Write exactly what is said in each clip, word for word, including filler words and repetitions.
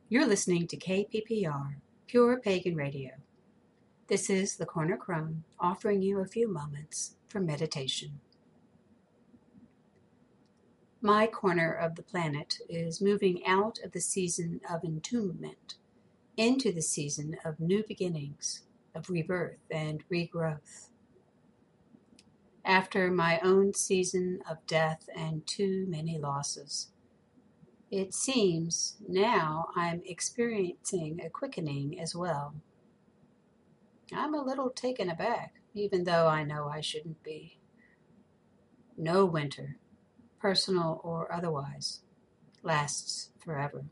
You're listening to K P P R, Pure Pagan Radio. This is the Corner Crone, offering you a few moments for meditation. My corner of the planet is moving out of the season of entombment into the season of new beginnings, of rebirth and regrowth. After my own season of death and too many losses, it seems now I'm experiencing a quickening as well. I'm a little taken aback, even though I know I shouldn't be. No winter, personal or otherwise, lasts forever.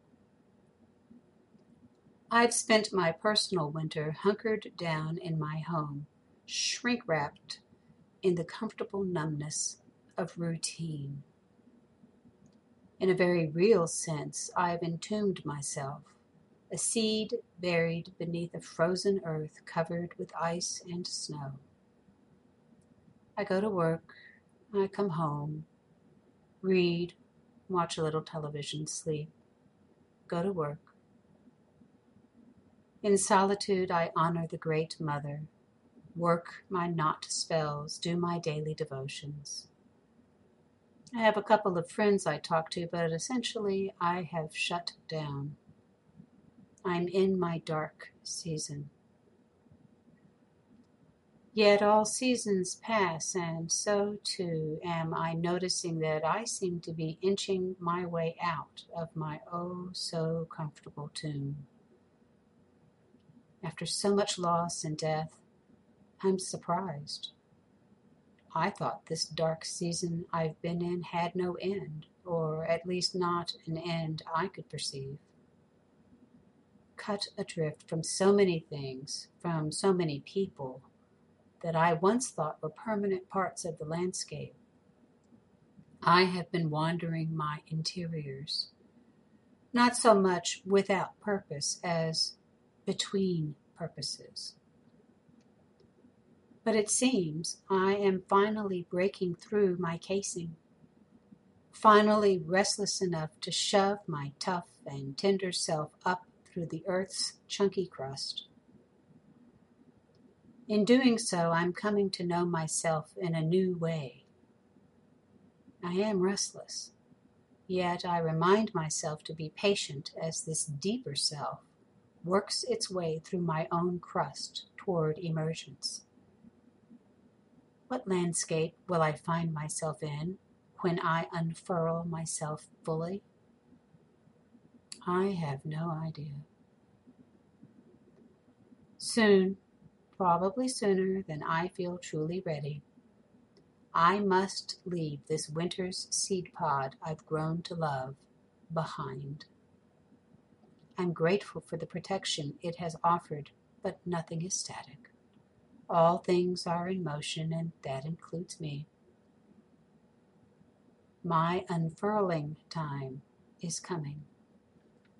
I've spent my personal winter hunkered down in my home, shrink-wrapped in the comfortable numbness of routine. In a very real sense, I've entombed myself, a seed buried beneath a frozen earth covered with ice and snow. I go to work, I come home, read, watch a little television, sleep, go to work. In solitude, I honor the Great Mother, work my knot spells, do my daily devotions. I have a couple of friends I talk to, but essentially I have shut down. I'm in my dark season. Yet all seasons pass, and so too am I noticing that I seem to be inching my way out of my oh so comfortable tomb. After so much loss and death, I'm surprised. I thought this dark season I've been in had no end, or at least not an end I could perceive. Cut adrift from so many things, from so many people, that I once thought were permanent parts of the landscape, I have been wandering my interiors, not so much without purpose as between purposes. But it seems I am finally breaking through my casing, finally restless enough to shove my tough and tender self up through the earth's chunky crust. In doing so, I'm coming to know myself in a new way. I am restless, yet I remind myself to be patient as this deeper self works its way through my own crust toward emergence. What landscape will I find myself in when I unfurl myself fully? I have no idea. Soon, probably sooner than I feel truly ready, I must leave this winter's seed pod I've grown to love behind. I'm grateful for the protection it has offered, but nothing is static. All things are in motion, and that includes me. My unfurling time is coming.